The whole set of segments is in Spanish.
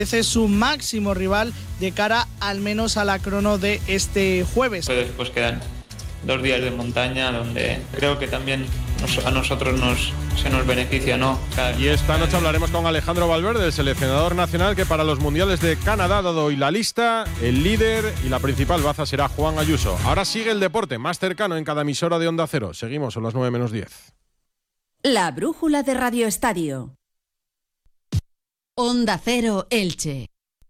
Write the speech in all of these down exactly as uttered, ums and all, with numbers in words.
Ese es su máximo rival de cara al menos a la crono de este jueves. Pero después quedan dos días de montaña donde creo que también nos, a nosotros nos, se nos beneficia, ¿no? Cada... Y esta noche hablaremos con Alejandro Valverde, el seleccionador nacional, que para los mundiales de Canadá ha dado hoy la lista. El líder y la principal baza será Juan Ayuso. Ahora sigue el deporte más cercano en cada emisora de Onda Cero. Seguimos, son las nueve menos diez. La brújula de Radio Estadio. Onda Cero Elche.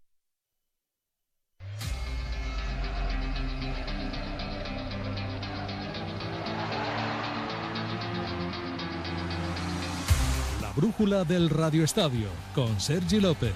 La brújula del Radio Estadio con Sergi López.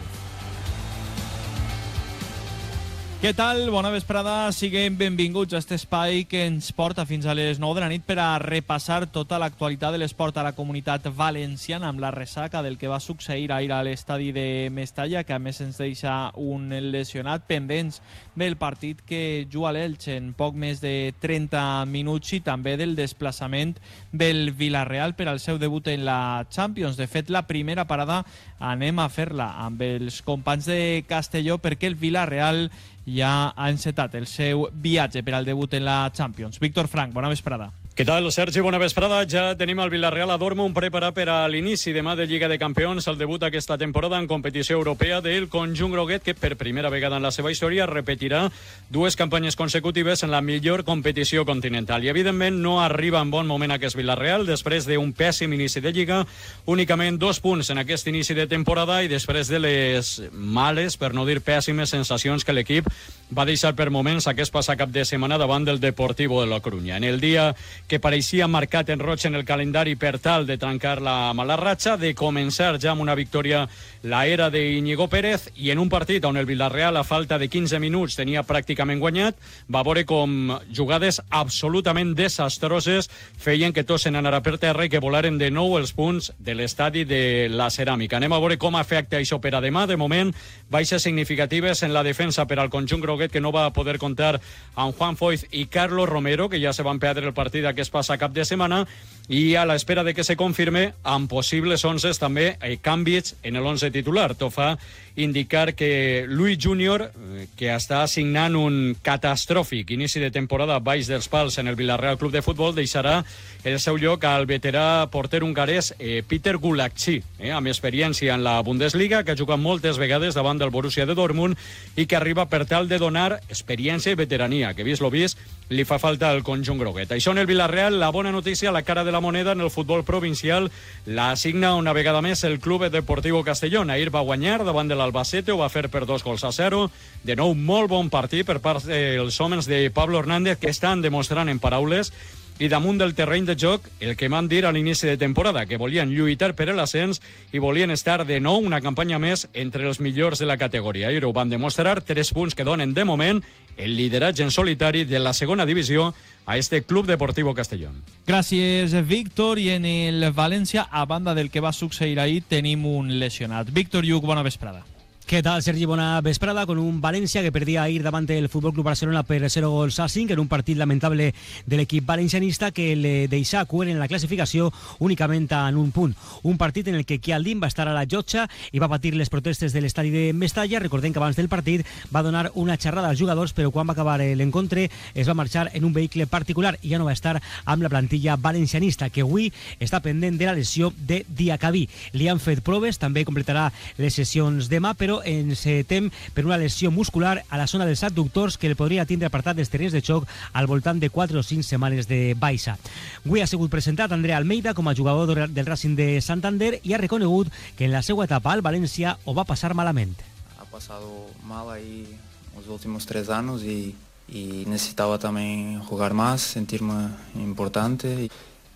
Què tal? Bona vesprada, siguem benvinguts a este espai que ens porta fins a les nou de la nit per a repassar tota l'actualitat de l'esport a la comunitat valenciana amb la ressaca del que va succeir ahir a l'estadi de Mestalla, que a més ens deixa un lesionat, pendents del partit que juga l'Elche en poc més de trenta minuts i també del desplaçament del Villarreal per al seu debut en la Champions. De fet, la primera parada anem a fer-la amb els companys de Castelló perquè el Villarreal ja ha encetat el seu viatge per al debut en la Champions. Víctor Frank, bona vesprada. Què tal, Sergi? Bona vesprada. Ja tenim el Villarreal a Dortmund preparat per a l'inici demà de Lliga de Campions, el debut aquesta temporada en competició europea del conjunt groguet, que per primera vegada en la seva història repetirà dues campanyes consecutives en la millor competició continental. I, evidentment, no arriba en bon moment aquest Villarreal, després d'un pèssim inici de Lliga, únicament dos punts en aquest inici de temporada i després de les males, per no dir pèssimes, sensacions que l'equip va deixar per moments aquest passat cap de setmana davant del Deportivo de la Coruña. En el dia que pareixia marcat en roig en el calendari per tal de trencar la mala ratxa, de començar ja amb una victòria la era d'Iñigo Pérez, i en un partit on el Villarreal a falta de quinze minuts tenia pràcticament guanyat, va veure com jugades absolutament desastroses feien que tots se n'anara per terra i que volaren de nou els punts de l'estadi de la Ceràmica. Anem a veure com afecta això per a demà. De moment, baixes significatives en la defensa per al conjunt groguet, que no va poder comptar amb Juan Foyth i Carlos Romero, que ja se van perdre el partit que es passa cap de setmana, i a l'espera de que se confirme amb possibles onzes també eh, canvis en l'onze titular. Tot fa indicar que Luis Júnior, eh, que està assignant un catastròfic inici de temporada baix dels pals en el Villarreal Club de Futbol, deixarà el seu lloc al veterà porter hongarès eh, Peter Gulacsi, eh, amb experiència en la Bundesliga, que ha jugat moltes vegades davant del Borussia de Dortmund i que arriba per tal de donar experiència i veterania, que vist lo vist li fa falta al conjunt groguet. Això en el Villarreal. La bona notícia, la cara de la moneda en el futbol provincial, la assigna una vegada més el Club Deportivo Castellón. Ahir va guanyar davant de l'Albacete, ho va fer per dos gols a zero. De nou, molt bon partit per part dels homes de Pablo Hernández, que estan demostrant en paraules i damunt del terreny de joc el que van dir a l'inici de temporada, que volien lluitar per l'ascens i volien estar de nou una campanya més entre els millors de la categoria. Ahir ho van demostrar, tres punts que donen de moment el lideratge en solitari de la segona divisió a este Club Deportivo Castellón. Gràcies, Víctor. I en el València, a banda del que va succeir ahir, tenim un lesionat. Víctor Lluc, bona vesprada. ¿Qué tal, Sergi? Bona vesprada, con un Valencia que perdía a ir davant del Fútbol Club Barcelona per zero gols a cinc en un partit lamentable de l'equip valencianista que le deixà cuer en la classificació únicament en un punt. Un partit en el que Chialdin va estar a la llotja i va patir les protestes de l'estadi de Mestalla. Recordem que abans del partit va donar una xerrada als jugadors, però quan va acabar l'encontre es va marxar en un vehicle particular i ja no va estar amb la plantilla valencianista, que avui està pendent de la lesió de Diacabí. Li han fet proves, també completarà les sessions demà, però ens tem per una lesió muscular a la zona dels adductors que el podria tindre apartat dels terrenys de xoc al voltant de quatre o cinc setmanes de baixa. Avui ha sigut presentat André Almeida com a jugador del Racing de Santander i ha reconegut que en la seva etapa al València ho va passar malament. Ha pasado mal ahí los últimos tres años y, y necesitaba también jugar más, sentirme importante.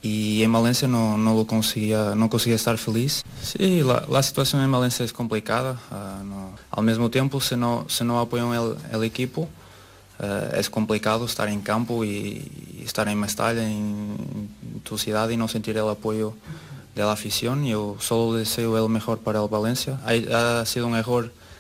Y en Valencia no, no lo conseguía, no conseguía estar feliz. Sí, la, la situación en Valencia es complicada. Uh, no. Al mismo tiempo, si no, si no apoyan el, el equipo, uh, es complicado estar en campo y, y estar en Mestalla, en, en tu ciudad, y no sentir el apoyo de la afición. Yo solo deseo el mejor para el Valencia. Ha, ha sido un error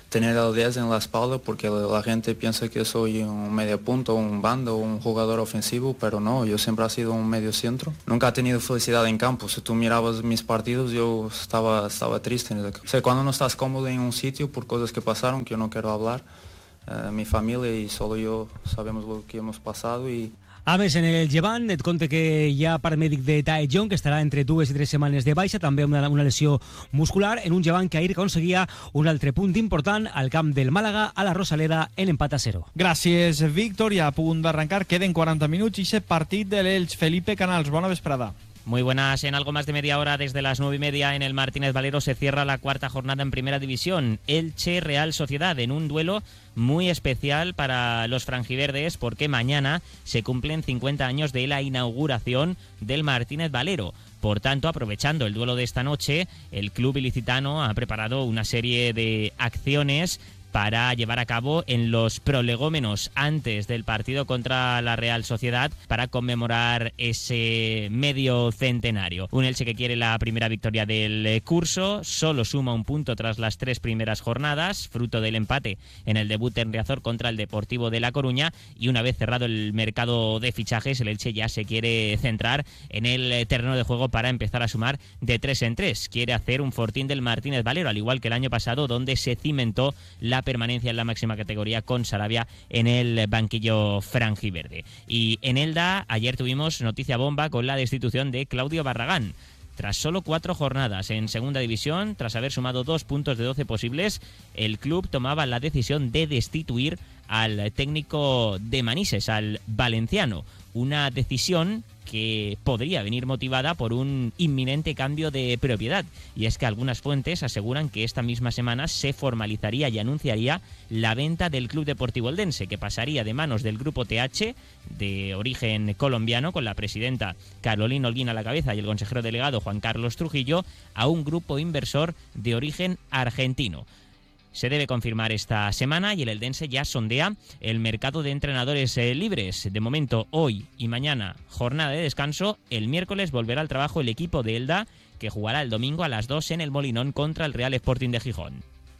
tener el diez en la espalda, porque la gente piensa que soy un media punta, un banda o un jugador ofensivo, pero no, yo siempre he sido un medio centro. Nunca he tenido felicidad en campo. Si tú mirabas mis partidos, yo estaba, estaba triste. O sea, cuando no estás cómodo en un sitio por cosas que pasaron, que yo no quiero hablar, eh, mi familia y solo yo sabemos lo que hemos pasado. Y A més, en el llevant, et conte que hi ha part mèdic de Tae Jong, que estarà entre dues i tres setmanes de baixa, també una, una lesió muscular, en un llevant que ahir aconseguia un altre punt important al camp del Màlaga, a la Rosaleda, en empat a zero. Gràcies, Víctor. I a punt d'arrencar, queden quaranta minuts i aquest partit de l'Elx. Felipe Canals, bona vesprada. Muy buenas. En algo más de media hora, desde las nueve y media en el Martínez Valero, se cierra la cuarta jornada en Primera División. Elche Real Sociedad, en un duelo muy especial para los franjiverdes, porque mañana se cumplen cincuenta años de la inauguración del Martínez Valero. Por tanto, aprovechando el duelo de esta noche, el club ilicitano ha preparado una serie de acciones para llevar a cabo en los prolegómenos antes del partido contra la Real Sociedad, para conmemorar ese medio centenario. Un Elche que quiere la primera victoria del curso, solo suma un punto tras las tres primeras jornadas, fruto del empate en el debut en Riazor contra el Deportivo de La Coruña, y una vez cerrado el mercado de fichajes, el Elche ya se quiere centrar en el terreno de juego para empezar a sumar de tres en tres. Quiere hacer un fortín del Martínez Valero, al igual que el año pasado, donde se cimentó la permanencia en la máxima categoría con Sarabia en el banquillo franjiverde. Y en Elda ayer tuvimos noticia bomba con la destitución de Claudio Barragán. Tras solo cuatro jornadas en segunda división, tras haber sumado dos puntos de doce posibles, el club tomaba la decisión de destituir al técnico de Manises, al valenciano. Una decisión que podría venir motivada por un inminente cambio de propiedad. Y es que algunas fuentes aseguran que esta misma semana se formalizaría y anunciaría la venta del Club Deportivo Eldense, que pasaría de manos del Grupo T H, de origen colombiano, con la presidenta Carolina Holguín a la cabeza y el consejero delegado Juan Carlos Trujillo, a un grupo inversor de origen argentino. Se debe confirmar esta semana y el Eldense ya sondea el mercado de entrenadores eh, libres. De momento, hoy y mañana, jornada de descanso. El miércoles volverá al trabajo el equipo de Elda, que jugará el domingo a las dos en el Molinón contra el Real Sporting de Gijón.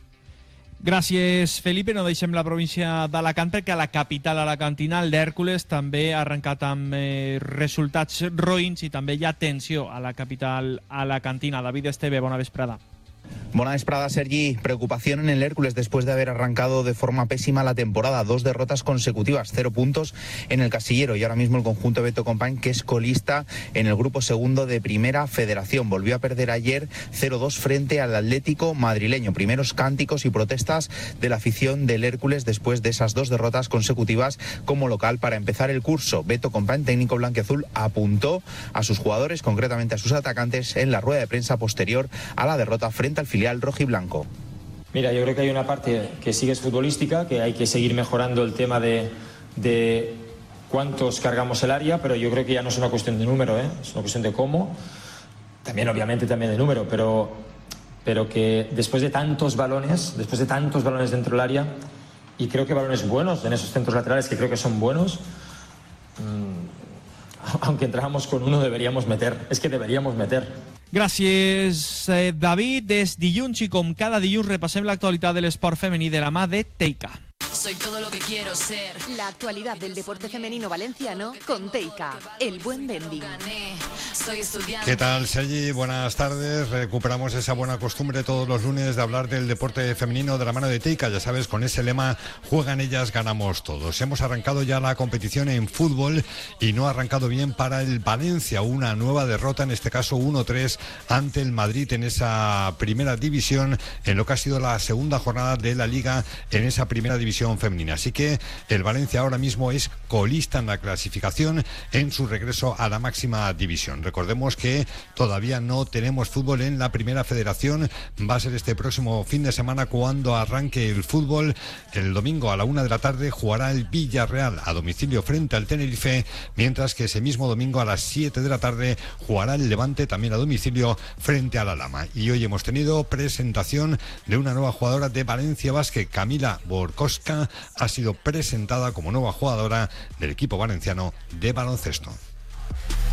Gràcies, Felipe. No deixem la província d'Alacant, perquè a la capital alacantina el d'Hèrcules també ha arrencat amb eh, resultats roïns i també hi ha tensió a la capital alacantina. David Esteve, bona vesprada. Buena vesprada, Sergi. Preocupación en el Hércules después de haber arrancado de forma pésima la temporada. Dos derrotas consecutivas, cero puntos en el casillero. Y ahora mismo el conjunto Beto Compañ, que es colista en el grupo segundo de Primera Federación. Volvió a perder ayer cero dos frente al Atlético madrileño. Primeros cánticos y protestas de la afición del Hércules después de esas dos derrotas consecutivas como local para empezar el curso. Beto Compañ, técnico blanquiazul, apuntó a sus jugadores, concretamente a sus atacantes, en la rueda de prensa posterior a la derrota frente al filial rojiblanco. Mira, yo creo que hay una parte que sigue es futbolística, que hay que seguir mejorando el tema de, de cuántos cargamos el área, pero yo creo que ya no es una cuestión de número, ¿eh? Es una cuestión de cómo, también obviamente también de número, pero, pero que después de tantos balones, después de tantos balones dentro del área, y creo que balones buenos en esos centros laterales que creo que son buenos, mmm, aunque entráramos con uno deberíamos meter, es que deberíamos meter. Gràcies, eh, David. Des dilluns i com cada dilluns repassem l'actualitat de l'esport femení de la mà de Teica. Soy todo lo que quiero ser. La actualidad del deporte femenino valenciano con Teica, el buen vending. ¿Qué tal, Sergi? Buenas tardes. Recuperamos esa buena costumbre todos los lunes de hablar del deporte femenino de la mano de Teica. Ya sabes, con ese lema, juegan ellas, ganamos todos. Hemos arrancado ya la competición en fútbol y no ha arrancado bien para el Valencia. Una nueva derrota, en este caso uno tres ante el Madrid en esa primera división, en lo que ha sido la segunda jornada de la Liga en esa primera división femenina. Así que el Valencia ahora mismo es colista en la clasificación en su regreso a la máxima división. Recordemos que todavía no tenemos fútbol en la Primera Federación. Va a ser este próximo fin de semana cuando arranque el fútbol. El domingo a la una de la tarde jugará el Villarreal a domicilio frente al Tenerife, mientras que ese mismo domingo a las siete de la tarde jugará el Levante también a domicilio frente a la Lama. Y hoy hemos tenido presentación de una nueva jugadora de Valencia Basket. Camila Borkowska ha sido presentada como nueva jugadora del equipo valenciano de baloncesto.